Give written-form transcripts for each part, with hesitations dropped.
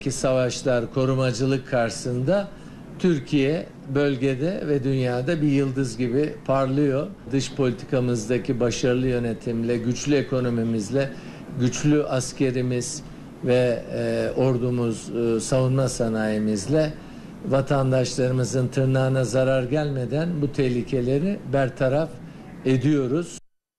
Ki savaşlar, korumacılık karşısında Türkiye bölgede ve dünyada bir yıldız gibi parlıyor. Dış politikamızdaki başarılı yönetimle, güçlü ekonomimizle, güçlü askerimiz ve ordumuz, savunma sanayimizle vatandaşlarımızın tırnağına zarar gelmeden bu tehlikeleri bertaraf ediyoruz.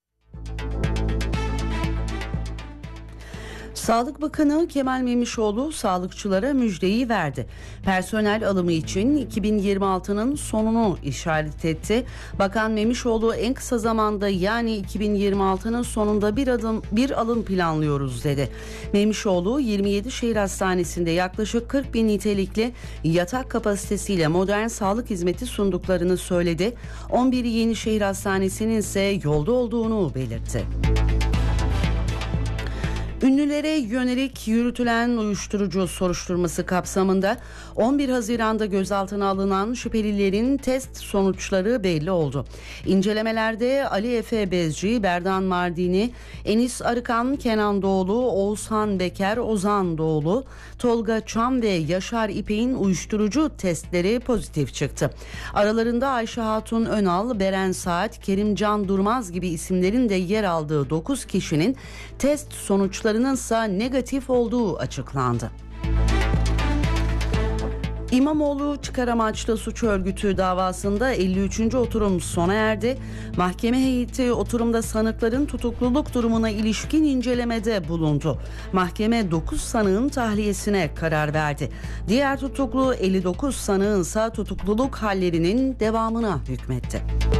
Sağlık Bakanı Kemal Memişoğlu sağlıkçılara müjdeyi verdi. Personel alımı için 2026'nın sonunu işaret etti. Bakan Memişoğlu en kısa zamanda yani 2026'nın sonunda bir alım planlıyoruz dedi. Memişoğlu 27 şehir hastanesinde yaklaşık 40 bin nitelikli yatak kapasitesiyle modern sağlık hizmeti sunduklarını söyledi. 11 yeni şehir hastanesinin ise yolda olduğunu belirtti. Ünlülere yönelik yürütülen uyuşturucu soruşturması kapsamında 11 Haziran'da gözaltına alınan şüphelilerin test sonuçları belli oldu. İncelemelerde Ali Efe Bezci, Berdan Mardini, Enis Arıkan, Kenan Doğulu, Oğuzhan Beker, Ozan Doğulu, Tolga Çam ve Yaşar İpek'in uyuşturucu testleri pozitif çıktı. Aralarında Ayşe Hatun Önal, Beren Saat, Kerimcan Durmaz gibi isimlerin de yer aldığı 9 kişinin test sonuçlarının ise negatif olduğu açıklandı. İmamoğlu çıkar amaçlı suç örgütü davasında 53. oturum sona erdi. Mahkeme heyeti oturumda sanıkların tutukluluk durumuna ilişkin incelemede bulundu. Mahkeme 9 sanığın tahliyesine karar verdi. Diğer tutuklu 59 sanığın ise tutukluluk hallerinin devamına hükmetti.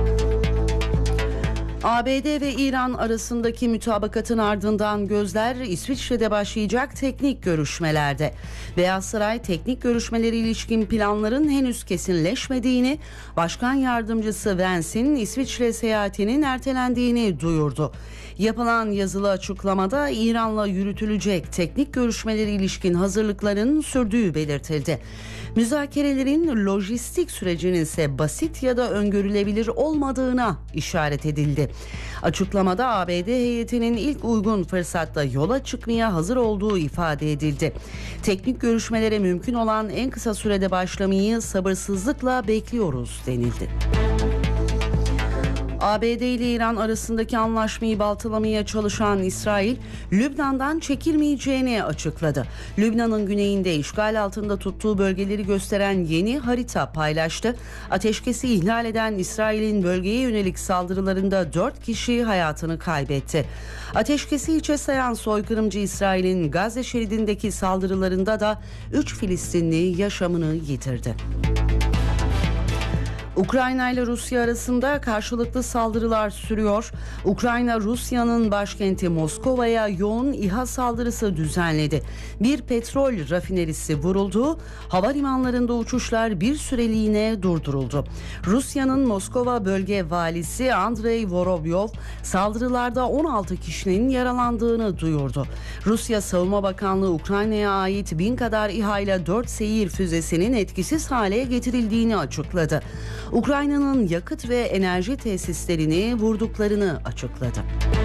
ABD ve İran arasındaki mütabakatın ardından gözler İsviçre'de başlayacak teknik görüşmelerde. Beyaz Saray teknik görüşmeleri ilişkin planların henüz kesinleşmediğini, Başkan Yardımcısı Vance'in İsviçre seyahatinin ertelendiğini duyurdu. Yapılan yazılı açıklamada İran'la yürütülecek teknik görüşmeleri ilişkin hazırlıkların sürdüğü belirtildi. Müzakerelerin lojistik sürecinin ise basit ya da öngörülebilir olmadığına işaret edildi. Açıklamada ABD heyetinin ilk uygun fırsatta yola çıkmaya hazır olduğu ifade edildi. Teknik görüşmelere mümkün olan en kısa sürede başlamayı sabırsızlıkla bekliyoruz denildi. ABD ile İran arasındaki anlaşmayı baltalamaya çalışan İsrail, Lübnan'dan çekilmeyeceğini açıkladı. Lübnan'ın güneyinde işgal altında tuttuğu bölgeleri gösteren yeni harita paylaştı. Ateşkesi ihlal eden İsrail'in bölgeye yönelik saldırılarında 4 kişi hayatını kaybetti. Ateşkesi hiçe sayan soykırımcı İsrail'in Gazze şeridindeki saldırılarında da 3 Filistinli yaşamını yitirdi. Ukrayna ile Rusya arasında karşılıklı saldırılar sürüyor. Ukrayna, Rusya'nın başkenti Moskova'ya yoğun İHA saldırısı düzenledi. Bir petrol rafinerisi vuruldu. Havalimanlarında uçuşlar bir süreliğine durduruldu. Rusya'nın Moskova bölge valisi Andrei Vorobyov saldırılarda 16 kişinin yaralandığını duyurdu. Rusya Savunma Bakanlığı Ukrayna'ya ait 1000 kadar İHA ile 4 seyir füzesinin etkisiz hale getirildiğini açıkladı. Ukrayna'nın yakıt ve enerji tesislerini vurduklarını açıkladı.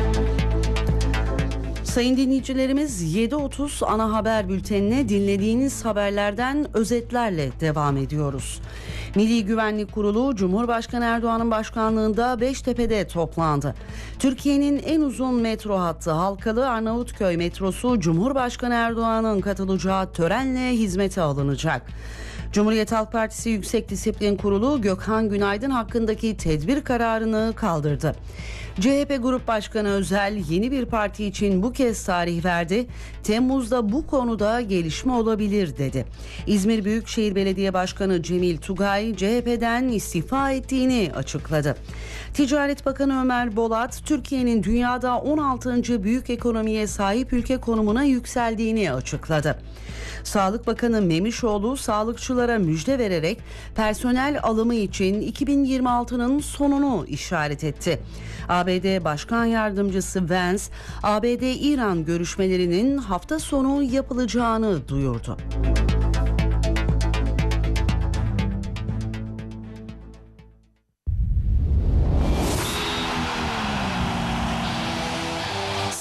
Sayın dinleyicilerimiz 7.30 ana haber bültenine dinlediğiniz haberlerden özetlerle devam ediyoruz. Milli Güvenlik Kurulu Cumhurbaşkanı Erdoğan'ın başkanlığında Beştepe'de toplandı. Türkiye'nin en uzun metro hattı Halkalı Arnavutköy metrosu Cumhurbaşkanı Erdoğan'ın katılacağı törenle hizmete alınacak. Cumhuriyet Halk Partisi Yüksek Disiplin Kurulu Gökhan Günaydın hakkındaki tedbir kararını kaldırdı. CHP Grup Başkanı Özel yeni bir parti için bu kez tarih verdi. Temmuz'da bu konuda gelişme olabilir dedi. İzmir Büyükşehir Belediye Başkanı Cemil Tugay CHP'den istifa ettiğini açıkladı. Ticaret Bakanı Ömer Bolat Türkiye'nin dünyada 16. büyük ekonomiye sahip ülke konumuna yükseldiğini açıkladı. Sağlık Bakanı Memişoğlu sağlıkçılara müjde vererek personel alımı için 2026'nın sonunu işaret etti. ABD Başkan Yardımcısı Vance, ABD-İran görüşmelerinin hafta sonu yapılacağını duyurdu.